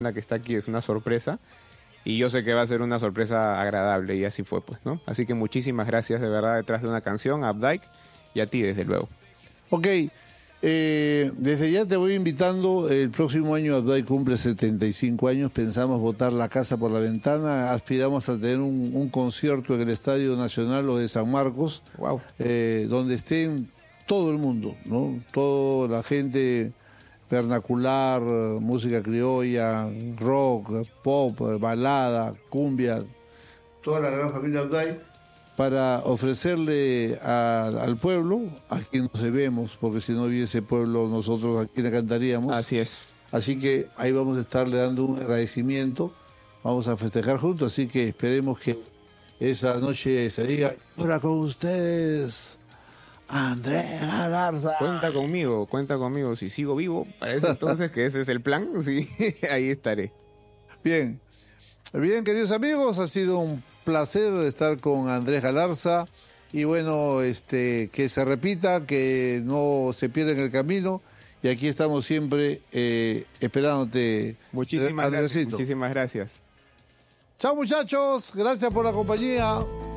que está aquí es una sorpresa. Y yo sé que va a ser una sorpresa agradable y así fue, pues, ¿no? Así que muchísimas gracias de verdad detrás de una canción, a Updike y a ti, desde luego. Ok, desde ya te voy invitando. El próximo año Updike cumple 75 años. Pensamos botar la casa por la ventana. Aspiramos a tener un concierto en el Estadio Nacional o de San Marcos, Wow. donde estén todo el mundo, ¿no? Toda la gente vernacular, música criolla, rock, pop, balada, cumbia, toda la gran familia Updike, para ofrecerle al pueblo, a quien nos debemos, porque si no hubiese pueblo nosotros aquí le cantaríamos. Así es. Así que ahí vamos a estarle dando un agradecimiento, vamos a festejar juntos, así que esperemos que esa noche se diga, ahora con ustedes, Andrés Galarza. Cuenta conmigo. Si sigo vivo, parece entonces que ese es el plan, sí, ahí estaré. Bien, queridos amigos, ha sido un placer estar con Andrés Galarza y bueno, que se repita, que no se pierda en el camino y aquí estamos siempre esperándote. Muchísimas gracias. Chao muchachos, gracias por la compañía.